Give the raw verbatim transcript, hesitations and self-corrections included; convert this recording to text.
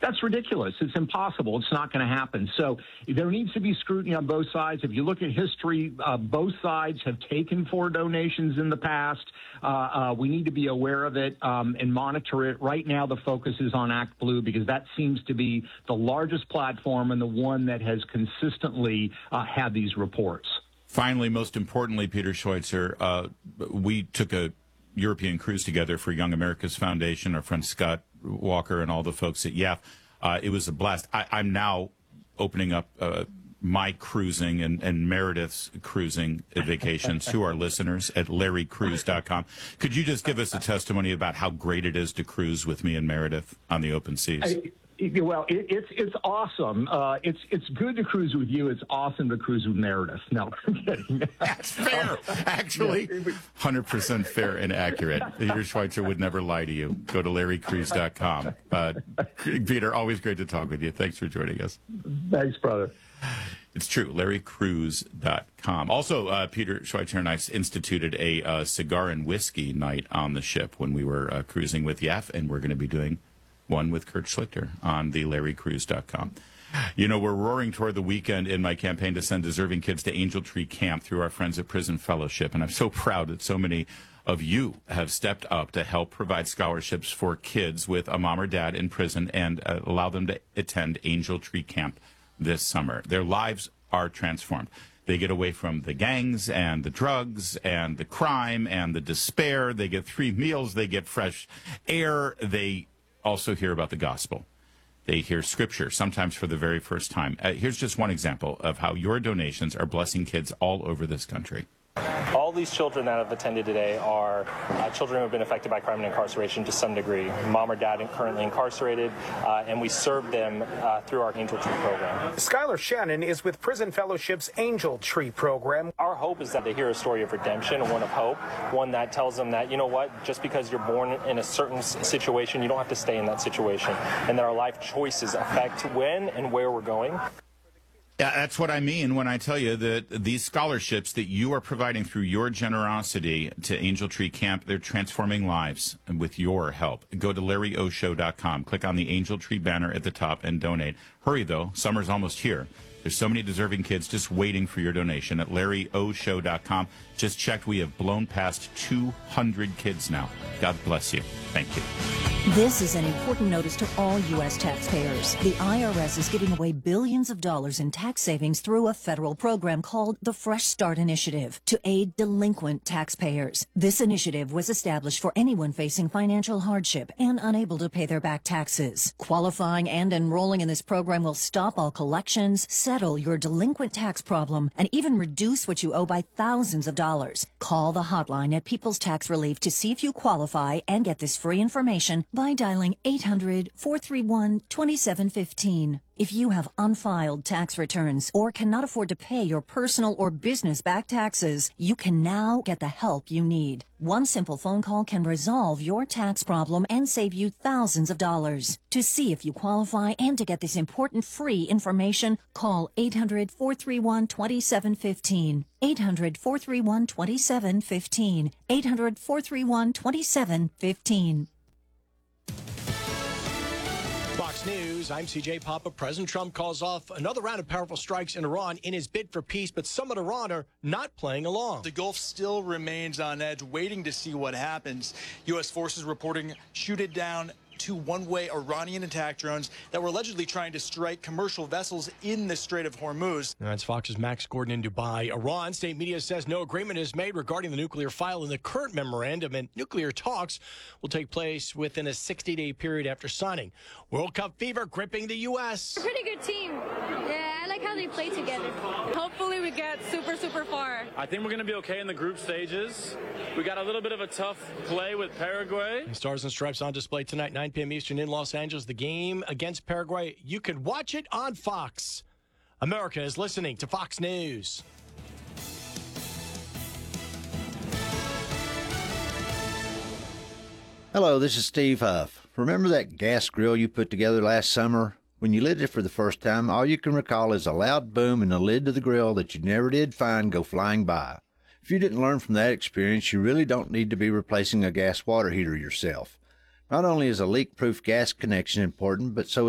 That's ridiculous. It's impossible. It's not going to happen. So there needs to be scrutiny on both sides. If you look at history, uh, both sides have taken for donations in the past. Uh, uh, we need to be aware of it um, and monitor it. Right now, the focus is on Act Blue because that seems to be the largest platform and the one that has consistently uh, had these reports. Finally, most importantly, Peter Schweitzer, uh, we took a European cruise together for Young America's Foundation, our friend Scott Walker and all the folks at Y A F. Uh, it was a blast. I, I'm now opening up uh, my cruising and, and Meredith's cruising vacations to our listeners at larry cruise dot com. Could you just give us a testimony about how great it is to cruise with me and Meredith on the open seas? I, Well, it, it's it's awesome. Uh, it's it's good to cruise with you. It's awesome to cruise with Meredith. No, I'm kidding. That's fair. Actually, one hundred percent fair and accurate. Peter Schweitzer would never lie to you. Go to larry cruise dot com. Uh, Peter, always great to talk with you. Thanks for joining us. Thanks, brother. It's true, larry cruise dot com. Also, uh, Peter Schweitzer and I instituted a uh, cigar and whiskey night on the ship when we were uh, cruising with Y A F, and we're going to be doing one with Kurt Schlichter on the larry cruise dot com. You know, we're roaring toward the weekend in my campaign to send deserving kids to Angel Tree Camp through our friends at Prison Fellowship, and I'm so proud that so many of you have stepped up to help provide scholarships for kids with a mom or dad in prison and uh, allow them to attend Angel Tree Camp this summer. Their lives are transformed. They get away from the gangs and the drugs and the crime and the despair. They get three meals. They get fresh air. They also hear about the gospel. They hear scripture, sometimes for the very first time. Uh, here's just one example of how your donations are blessing kids all over this country. All these children that have attended today are uh, children who have been affected by crime and incarceration to some degree. Mom or dad currently incarcerated, uh, and we serve them uh, through our Angel Tree program. Skylar Shannon is with Prison Fellowship's Angel Tree program. Our hope is that they hear a story of redemption, one of hope, one that tells them that, you know what, just because you're born in a certain situation, you don't have to stay in that situation, and that our life choices affect when and where we're going. Yeah, that's what I mean when I tell you that these scholarships that you are providing through your generosity to Angel Tree Camp, they're transforming lives with your help. Go to larry o show dot com, click on the Angel Tree banner at the top and donate. Hurry, though. Summer's almost here. There's so many deserving kids just waiting for your donation at larry o show dot com. Just checked, we have blown past two hundred kids now. God bless you. Thank you. This is an important notice to all U S taxpayers. The I R S is giving away billions of dollars in tax savings through a federal program called the Fresh Start Initiative to aid delinquent taxpayers. This initiative was established for anyone facing financial hardship and unable to pay their back taxes. Qualifying and enrolling in this program will stop all collections, settle your delinquent tax problem, and even reduce what you owe by thousands of dollars. Call the hotline at People's Tax Relief to see if you qualify and get this free information by dialing eight hundred, four three one, two seven one five. If you have unfiled tax returns or cannot afford to pay your personal or business back taxes, you can now get the help you need. One simple phone call can resolve your tax problem and save you thousands of dollars. To see if you qualify and to get this important free information, call eight hundred, four three one, two seven one five. eight hundred, four three one, two seven one five. eight hundred, four three one, two seven one five. Fox News, I'm C J Papa. President Trump calls off another round of powerful strikes in Iran in his bid for peace, but some in Iran are not playing along. The Gulf still remains on edge, waiting to see what happens. U S forces reporting shooted down two one-way Iranian attack drones that were allegedly trying to strike commercial vessels in the Strait of Hormuz. That's Fox's Max Gordon in Dubai. Iran state media says no agreement is made regarding the nuclear file in the current memorandum, and nuclear talks will take place within a sixty-day period after signing. World Cup fever gripping the U S. A pretty good team. Yeah, I like how they play together. Hopefully we get super, super far. I think we're going to be okay in the group stages. We got a little bit of a tough play with Paraguay. Stars and Stripes on display tonight, nine p.m. Eastern in Los Angeles. The game against Paraguay. You can watch it on Fox. America is listening to Fox News. Hello, this is Steve Huff. Remember that gas grill you put together last summer? When you lit it for the first time, all you can recall is a loud boom and the lid to the grill that you never did find go flying by. If you didn't learn from that experience, you really don't need to be replacing a gas water heater yourself. Not only is a leak-proof gas connection important, but so